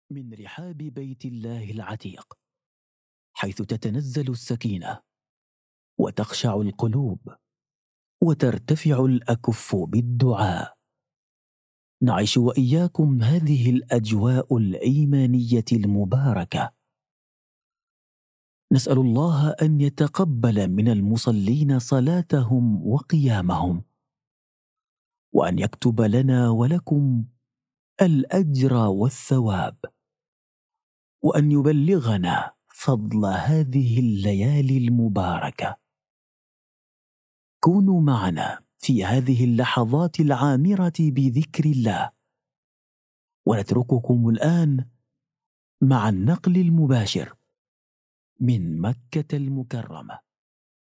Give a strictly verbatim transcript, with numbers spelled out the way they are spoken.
من رحاب بيت الله العتيق، حيث تتنزل السكينة وتخشع القلوب وترتفع الأكف بالدعاء. نعيش وإياكم هذه الأجواء الإيمانية المباركة. نسأل الله أن يتقبل من المصلين صلاتهم وقيامهم، وأن يكتب لنا ولكم الأجر والثواب، وأن يبلغنا فضل هذه الليالي المباركة. كونوا معنا في هذه اللحظات العامرة بذكر الله، ونترككم الآن مع النقل المباشر من مكة المكرمة.